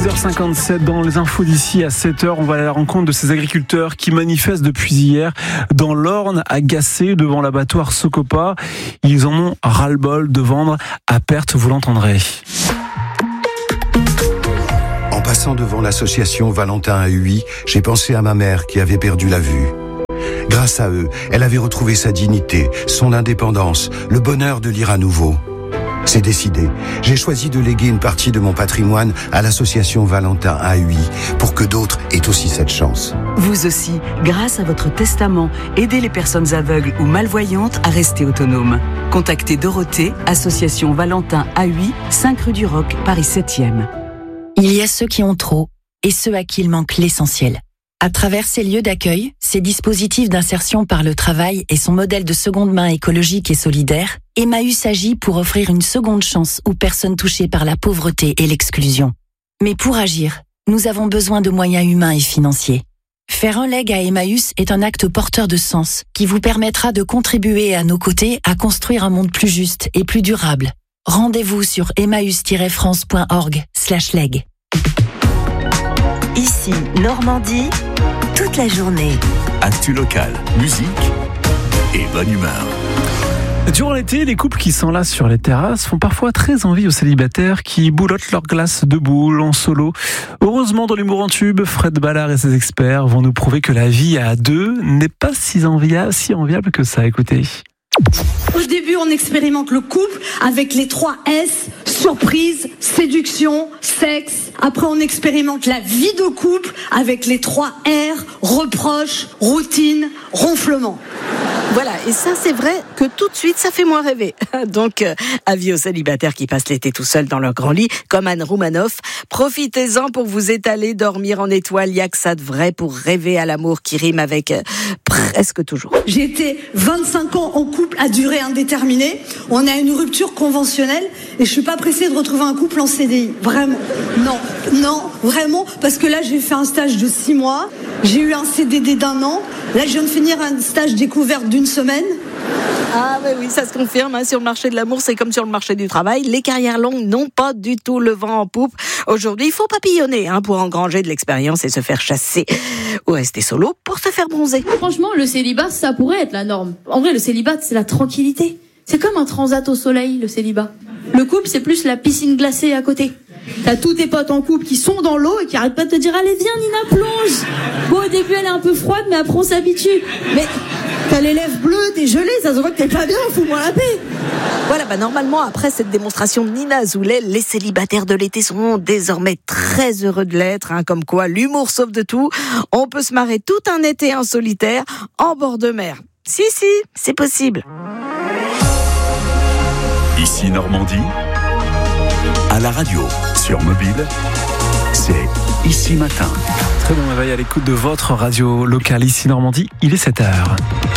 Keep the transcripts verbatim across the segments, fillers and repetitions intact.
six heures cinquante-sept dans les infos d'ici à sept heures. On va à la rencontre de ces agriculteurs qui manifestent depuis hier dans l'Orne, agacés devant l'abattoir Socopa. Ils en ont ras-le-bol de vendre à perte, vous l'entendrez. En passant devant l'association Valentin à Huy, j'ai pensé à ma mère qui avait perdu la vue. Grâce à eux, elle avait retrouvé sa dignité, son indépendance, le bonheur de lire à nouveau. C'est décidé. J'ai choisi de léguer une partie de mon patrimoine à l'association Valentin à Huy pour que d'autres aient aussi cette chance. Vous aussi, grâce à votre testament, aidez les personnes aveugles ou malvoyantes à rester autonomes. Contactez Dorothée, association Valentin à Huy, cinq rue du Roc, Paris septième. Il y a ceux qui ont trop et ceux à qui il manque l'essentiel. À travers ces lieux d'accueil, ces dispositifs d'insertion par le travail et son modèle de seconde main écologique et solidaire, Emmaüs agit pour offrir une seconde chance aux personnes touchées par la pauvreté et l'exclusion. Mais pour agir, nous avons besoin de moyens humains et financiers. Faire un leg à Emmaüs est un acte porteur de sens qui vous permettra de contribuer à nos côtés à construire un monde plus juste et plus durable. Rendez-vous sur emmaüs tiret france point org slash leg. Ici, Normandie, toute la journée. Actu local, musique et bonne humeur. Durant l'été, les couples qui s'enlacent sur les terrasses font parfois très envie aux célibataires qui boulottent leur glace de boule en solo. Heureusement, dans l'humour en tube, Fred Ballard et ses experts vont nous prouver que la vie à deux n'est pas si enviable, si enviable que ça. Écoutez. Au début, on expérimente le couple avec les trois S, surprise, séduction, sexe. Après, on expérimente la vie de couple avec les trois R, reproche, routine, ronflement. Voilà, et ça c'est vrai que tout de suite ça fait moins rêver. Donc euh, avis aux célibataires qui passent l'été tout seuls dans leur grand lit, comme Anne Roumanoff, profitez-en pour vous étaler, dormir en étoile, il y a que ça de vrai pour rêver à l'amour qui rime avec euh, presque toujours. J'ai été vingt-cinq ans en couple à durée indéterminée, on a une rupture conventionnelle et je suis pas pressée de retrouver un couple en C D I, vraiment. Non, non, vraiment, parce que là j'ai fait un stage de six mois, j'ai eu un C D D d'un an, là je viens de finir un stage découverte d'une semaine. Ah bah oui, ça se confirme, hein. Sur le marché de l'amour, c'est comme sur le marché du travail. Les carrières longues n'ont pas du tout le vent en poupe. Aujourd'hui, il faut papillonner hein, pour engranger de l'expérience et se faire chasser. Ou rester solo pour se faire bronzer. Franchement, le célibat, ça pourrait être la norme. En vrai, le célibat, c'est la tranquillité. C'est comme un transat au soleil, le célibat. Le couple, c'est plus la piscine glacée à côté. T'as tous tes potes en couple qui sont dans l'eau et qui arrêtent pas de te dire « Allez, viens Nina, plonge !» Bon, au début, elle est un peu froide, mais après, on s'habitue. Mais t'as les lèvres bleues, t'es gelée, ça se voit que t'es pas bien, fous-moi la paix. Voilà, bah normalement, après cette démonstration de Nina Azoulay, les célibataires de l'été seront désormais très heureux de l'être, hein, comme quoi l'humour sauve de tout. On peut se marrer tout un été en solitaire, en bord de mer. Si, si, c'est possible. Ici Normandie, à la radio, sur mobile, c'est Ici Matin. Très bon réveil à l'écoute de votre radio locale Ici Normandie, il est sept heures.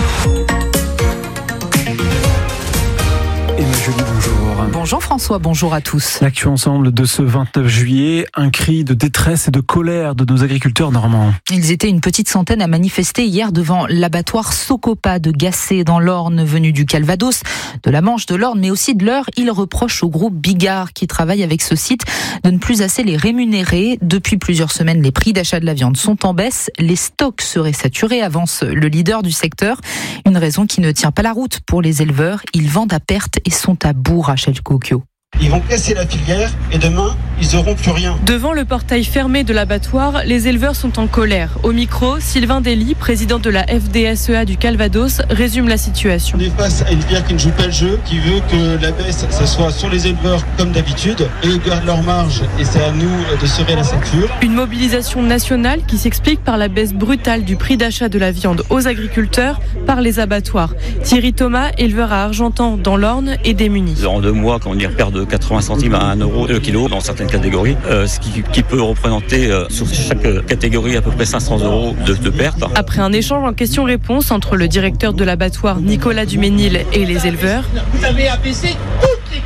Emma Joly, bonjour. Bonjour François, bonjour à tous. L'actu ensemble de ce vingt-neuf juillet, un cri de détresse et de colère de nos agriculteurs normands. Ils étaient une petite centaine à manifester hier devant l'abattoir Socopa de Gacé dans l'Orne, venu du Calvados, de la Manche, de l'Orne, mais aussi de l'Eure. Ils reprochent au groupe Bigard qui travaille avec ce site de ne plus assez les rémunérer. Depuis plusieurs semaines, les prix d'achat de la viande sont en baisse. Les stocks seraient saturés, avance le leader du secteur. Une raison qui ne tient pas la route pour les éleveurs. Ils vendent à perte et sont à bout, Rachel Kokio. Ils vont casser la filière et demain, ils n'auront plus rien. Devant le portail fermé de l'abattoir, les éleveurs sont en colère. Au micro, Sylvain Dely, président de la F D S E A du Calvados, résume la situation. On est face à une filière qui ne joue pas le jeu, qui veut que la baisse, ça soit sur les éleveurs comme d'habitude. Et ils gardent leur marge et c'est à nous de serrer la ceinture. Une mobilisation nationale qui s'explique par la baisse brutale du prix d'achat de la viande aux agriculteurs par les abattoirs. Thierry Thomas, éleveur à Argentan dans l'Orne, est démuni. En deux mois, quand on y repère de quatre-vingts centimes à un euro le kilo dans certaines catégories, euh, ce qui, qui peut représenter euh, sur chaque catégorie à peu près cinq cents euros de, de perte. Après un échange en questions-réponses entre le directeur de l'abattoir Nicolas Duménil et les éleveurs, vous avez abaissé toutes les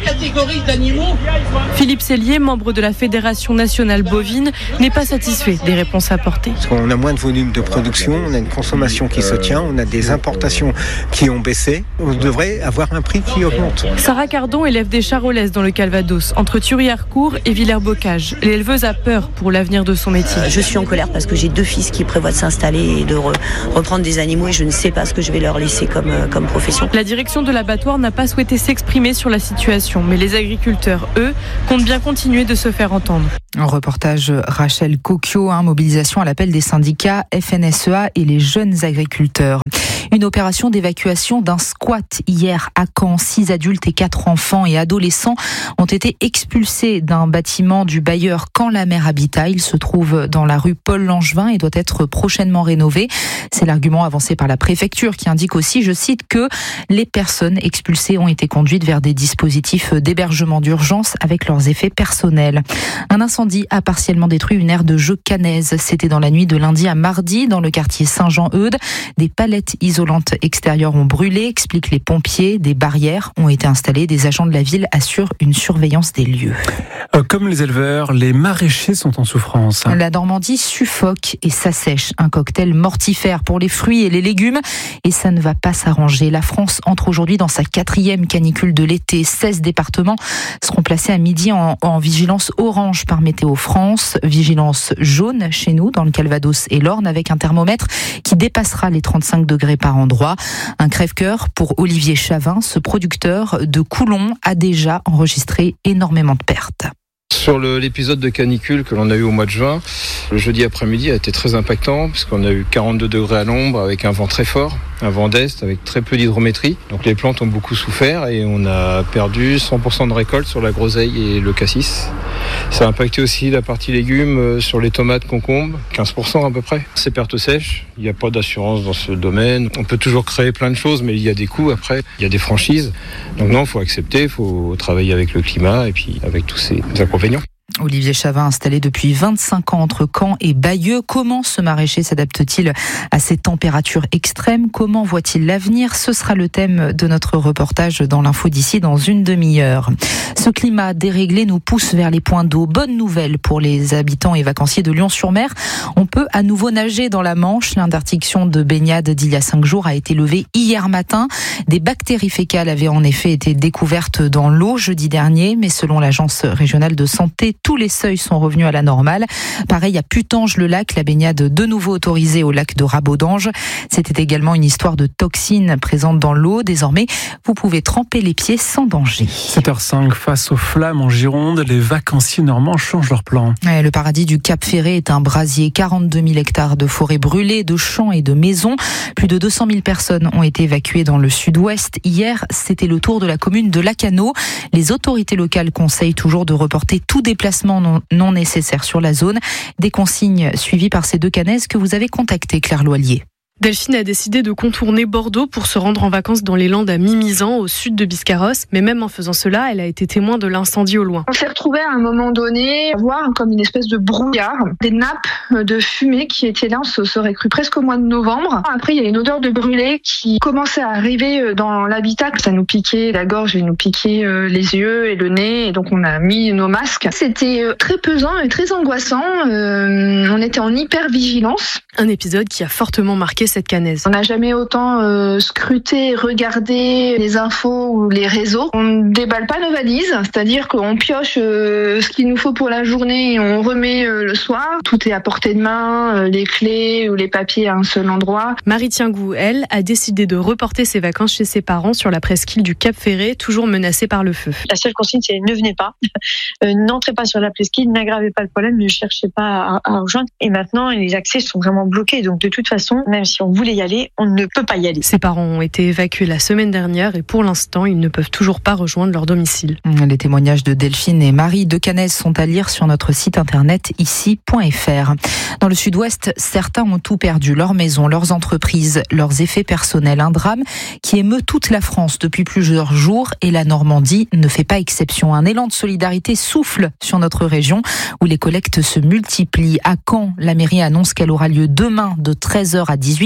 catégories d'animaux. Philippe Sellier, membre de la Fédération nationale bovine, n'est pas satisfait des réponses apportées. Parce qu'on a moins de volume de production, on a une consommation qui se tient, on a des importations qui ont baissé. On devrait avoir un prix qui augmente. Sarah Cardon élève des charolaises dans le Calvados, entre Thury-Harcourt et Villers-Bocage. L'éleveuse a peur pour l'avenir de son métier. Je suis en colère parce que j'ai deux fils qui prévoient de s'installer et de re- reprendre des animaux et je ne sais pas ce que je vais leur laisser comme, euh, comme profession. La direction de l'abattoir n'a pas souhaité s'exprimer sur la situation, mais les agriculteurs, eux, comptent bien continuer de se faire entendre. Un reportage Rachel Cocchio, hein, mobilisation à l'appel des syndicats F N S E A et les jeunes agriculteurs. Une opération d'évacuation d'un squat hier à Caen. Six adultes et quatre enfants et adolescents ont été expulsés d'un bâtiment du bailleur Caen-la-Mer Habitat. Il se trouve dans la rue Paul Langevin et doit être prochainement rénové. C'est l'argument avancé par la préfecture qui indique aussi, je cite, que les personnes expulsées ont été conduites vers des dispositifs d'hébergement d'urgence avec leurs effets personnels. Un incendie a partiellement détruit une aire de jeux cannaise. C'était dans la nuit de lundi à mardi dans le quartier Saint-Jean-Eudes. Des palettes isolantes extérieures ont brûlé, expliquent les pompiers. Des barrières ont été installées. Des agents de la ville assurent une surveillance des lieux. Comme les éleveurs, les maraîchers sont en souffrance. La Normandie suffoque et s'assèche. Un cocktail mortifère pour les fruits et les légumes. Et ça ne va pas s'arranger. La France entre aujourd'hui dans sa quatrième canicule de l'été. seize départements seront placés à midi en, en vigilance orange par Météo France. Vigilance jaune chez nous, dans le Calvados et l'Orne, avec un thermomètre qui dépassera les trente-cinq degrés par endroit. Un crève-cœur pour Olivier Chavin. Ce producteur de Coulon a déjà enregistré énormément de pertes. Sur le, l'épisode de canicule que l'on a eu au mois de juin, le jeudi après-midi a été très impactant puisqu'on a eu quarante-deux degrés à l'ombre avec un vent très fort, un vent d'est avec très peu d'hydrométrie. Donc les plantes ont beaucoup souffert et on a perdu cent pour cent de récolte sur la groseille et le cassis. Ça a impacté aussi la partie légumes sur les tomates, concombres, quinze pour cent à peu près. Ces pertes sèches, il n'y a pas d'assurance dans ce domaine. On peut toujours créer plein de choses, mais il y a des coûts après, il y a des franchises. Donc non, il faut accepter, il faut travailler avec le climat et puis avec tous ces inconvénients. Olivier Chavin, installé depuis vingt-cinq ans entre Caen et Bayeux. Comment ce maraîcher s'adapte-t-il à ces températures extrêmes ? Comment voit-il l'avenir ? Ce sera le thème de notre reportage dans l'info d'ici dans une demi-heure. Ce climat déréglé nous pousse vers les points d'eau. Bonne nouvelle pour les habitants et vacanciers de Lyon-sur-Mer. On peut à nouveau nager dans la Manche. L'interdiction de baignade d'il y a cinq jours a été levée hier matin. Des bactéries fécales avaient en effet été découvertes dans l'eau jeudi dernier, mais selon l'Agence régionale de santé, tous les seuils sont revenus à la normale. Pareil à Putange-le-Lac, la baignade de nouveau autorisée au lac de Rabaudange. C'était également une histoire de toxines présentes dans l'eau. Désormais, vous pouvez tremper les pieds sans danger. sept heures cinq, face aux flammes en Gironde, les vacanciers normands changent leur plan. Ouais, le paradis du Cap-Ferré est un brasier. quarante-deux mille hectares de forêts brûlées, de champs et de maisons. Plus de deux cent mille personnes ont été évacuées dans le sud-ouest. Hier, c'était le tour de la commune de Lacanau. Les autorités locales conseillent toujours de reporter tout déplacement Non, non nécessaire sur la zone. Des consignes suivies par ces deux canaises que vous avez contactées, Claire Loilier. Delphine a décidé de contourner Bordeaux pour se rendre en vacances dans les Landes à Mimizan, au sud de Biscarrosse. Mais même en faisant cela, elle a été témoin de l'incendie au loin. On s'est retrouvés à un moment donné à voir comme une espèce de brouillard, des nappes de fumée qui étaient là. On se serait cru presque au mois de novembre. Après, il y a une odeur de brûlé qui commençait à arriver dans l'habitat. Ça nous piquait la gorge et nous piquait les yeux et le nez. Et donc, on a mis nos masques. C'était très pesant et très angoissant. Euh, on était en hyper-vigilance. Un épisode qui a fortement marqué cette canaise. On n'a jamais autant euh, scruté, regardé les infos ou les réseaux. On ne déballe pas nos valises, c'est-à-dire qu'on pioche euh, ce qu'il nous faut pour la journée et on remet euh, le soir. Tout est à portée de main, euh, les clés ou les papiers à un seul endroit. Marie Tiengou, elle, a décidé de reporter ses vacances chez ses parents sur la presqu'île du Cap-Ferré, toujours menacée par le feu. La seule consigne, c'est ne venez pas, euh, n'entrez pas sur la presqu'île, n'aggravez pas le problème, ne cherchez pas à, à rejoindre. Et maintenant, les accès sont vraiment bloqués, donc de toute façon, même si on voulait y aller, on ne peut pas y aller. Ses parents ont été évacués la semaine dernière et pour l'instant, ils ne peuvent toujours pas rejoindre leur domicile. Les témoignages de Delphine et Marie de Canèze sont à lire sur notre site internet ici point f r. Dans le sud-ouest, certains ont tout perdu, leurs maisons, leurs entreprises, leurs effets personnels. Un drame qui émeut toute la France depuis plusieurs jours et la Normandie ne fait pas exception. Un élan de solidarité souffle sur notre région où les collectes se multiplient. À Caen, la mairie annonce qu'elle aura lieu demain de treize heures à dix-huit heures.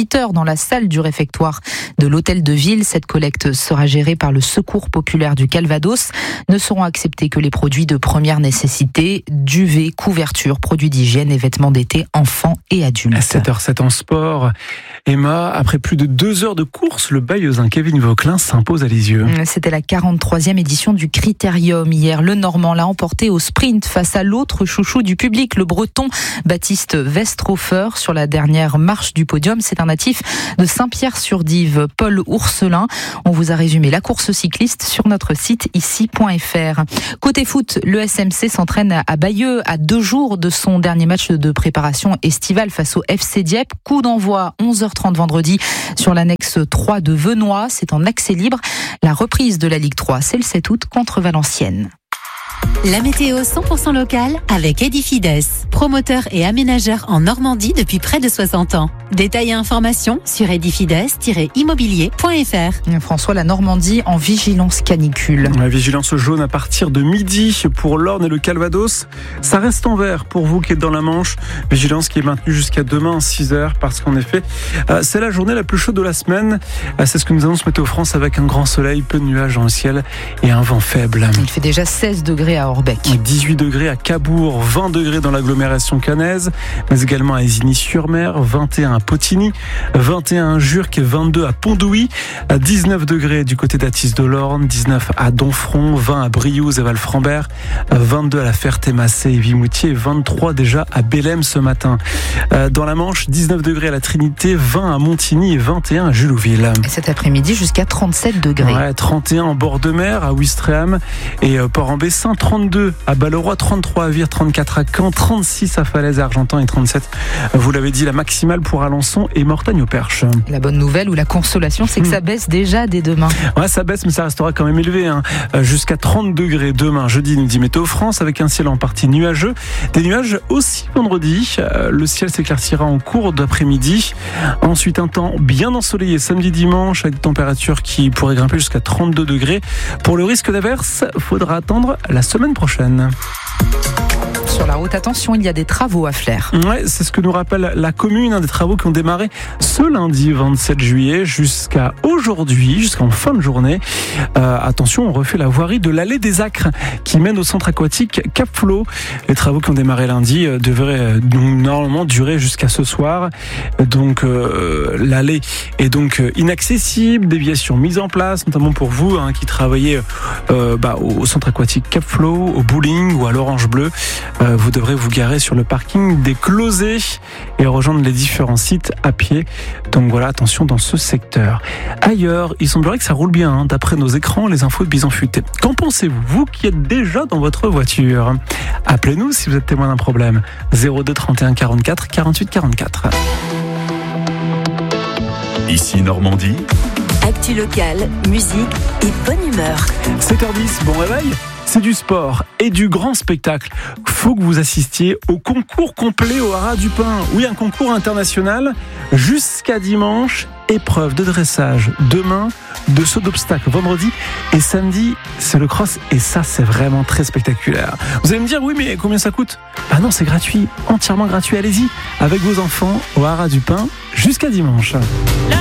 dix-huit heures dans la salle du réfectoire de l'hôtel de ville. Cette collecte sera gérée par le Secours populaire du Calvados. Ne seront acceptés que les produits de première nécessité, duvet, couverture, produits d'hygiène et vêtements d'été, enfants et adultes. À sept heures sept en sport, Emma, après plus de deux heures de course, le Bayeuxin Kevin Vauquelin s'impose à Lisieux. C'était la quarante-troisième édition du Critérium. Hier, le Normand l'a emporté au sprint face à l'autre chouchou du public, le Breton Baptiste Westhofer. Sur la dernière marche du podium, c'est un natif de Saint-Pierre-sur-Dive, Paul Ourselin. On vous a résumé la course cycliste sur notre site ici point f r. Côté foot, le S M C s'entraîne à Bayeux à deux jours de son dernier match de préparation estivale face au F C Dieppe. Coup d'envoi onze heures trente vendredi sur l'annexe trois de Venoy. C'est en accès libre. La reprise de la Ligue trois, c'est le sept août contre Valenciennes. La météo cent pour cent locale avec Edifides, promoteur et aménageur en Normandie depuis près de soixante ans. Détails et informations sur edifides tiret immobilier point f r. François, la Normandie en vigilance canicule. La vigilance jaune à partir de midi pour l'Orne et le Calvados. Ça reste en vert pour vous qui êtes dans la Manche. Vigilance qui est maintenue jusqu'à demain à six heures parce qu'en effet, c'est la journée la plus chaude de la semaine. C'est ce que nous annonce Météo France avec un grand soleil, peu de nuages dans le ciel et un vent faible. Il fait déjà seize degrés à Orbec. dix-huit degrés à Cabourg, vingt degrés dans l'agglomération caennaise, mais également à Isigny-sur-Mer, vingt et un à Potigny, vingt et un à Jurques et vingt-deux à Pont-Douy, dix-neuf degrés du côté d'Athis-de-Lorne, dix-neuf à Donfront, vingt à Briouze et Val-Frambert, vingt-deux à La Ferté-Massé et Vimoutier, vingt-trois déjà à Bélem ce matin. Dans la Manche, dix-neuf degrés à la Trinité, vingt à Montigny et vingt et un à Julouville. Et cet après-midi jusqu'à trente-sept degrés. Ouais, trente et un en bord de mer à Ouistreham et Port-en-Bessin, trente-deux à Balleroy, trente-trois à Vire, trente-quatre à Caen, trente-six à Falaise à Argentan et trente-sept, vous l'avez dit, la maximale pour Alençon et Mortagne-au-Perche. La bonne nouvelle ou la consolation, c'est que ça baisse déjà dès demain. Ouais, ça baisse, mais ça restera quand même élevé, hein. Jusqu'à trente degrés demain, jeudi, nous dit Météo France, avec un ciel en partie nuageux. Des nuages aussi vendredi. Le ciel s'éclaircira en cours d'après-midi. Ensuite, un temps bien ensoleillé samedi, dimanche, avec des températures qui pourraient grimper jusqu'à trente-deux degrés. Pour le risque d'averse, faudra attendre la semaine prochaine. Sur la route, attention, il y a des travaux à Flers. Ouais, c'est ce que nous rappelle la commune, hein, des travaux qui ont démarré ce lundi vingt-sept juillet jusqu'à aujourd'hui, jusqu'en fin de journée. Euh, attention, on refait la voirie de l'allée des Acres qui mène au centre aquatique Cap-Flo. Les travaux qui ont démarré lundi euh, devraient euh, normalement durer jusqu'à ce soir. Donc euh, l'allée est donc euh, inaccessible, déviations mises en place, notamment pour vous hein, qui travaillez euh, bah, au centre aquatique Cap-Flo, au bowling ou à l'Orange Bleu. Euh, vous devrez vous garer sur le parking des Closets et rejoindre les différents sites à pied. Donc voilà, attention dans ce secteur. Ailleurs, il semblerait que ça roule bien, hein, d'après nos écrans, les infos de Bison Futé. Qu'en pensez-vous, vous qui êtes déjà dans votre voiture? Appelez-nous si vous êtes témoin d'un problème. zéro deux trente et un quarante-quatre quarante-huit quarante-quatre. Ici Normandie. Actu locale, musique et bonne humeur. sept heures dix, bon réveil. C'est du sport et du grand spectacle. Faut que vous assistiez au concours complet au Haras du Pin. Oui, un concours international jusqu'à dimanche. Épreuve de dressage demain, de saut d'obstacle vendredi et samedi, c'est le cross et ça, c'est vraiment très spectaculaire. Vous allez me dire, oui, mais combien ça coûte? Ah non, c'est gratuit, entièrement gratuit. Allez-y, avec vos enfants au Haras du Pin jusqu'à dimanche.